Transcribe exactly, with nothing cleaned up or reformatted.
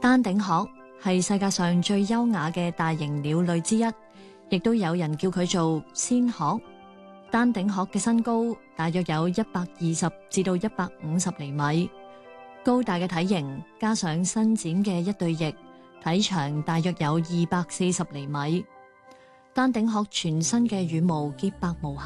丹頂鶴係世界上最優雅嘅大型鳥類之一，亦都有人叫佢做仙鶴。丹頂鶴嘅身高大約有一百二十至到一百五十厘米，高大嘅體型加上伸展嘅一對翼，體長大約有二百四十厘米。丹頂鶴全身嘅羽毛潔白無瑕。